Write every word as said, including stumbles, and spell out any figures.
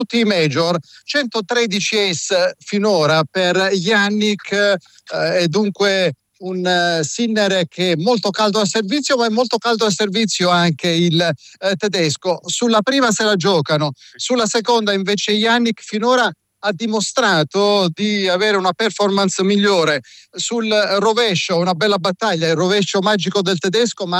tutti i major, centotredici ace finora per Jannik, eh, e dunque un uh, Sinner che è molto caldo al servizio, ma è molto caldo al servizio anche il eh, tedesco. Sulla prima se la giocano, sulla seconda invece Jannik finora ha dimostrato di avere una performance migliore. Sul rovescio una bella battaglia, il rovescio magico del tedesco, ma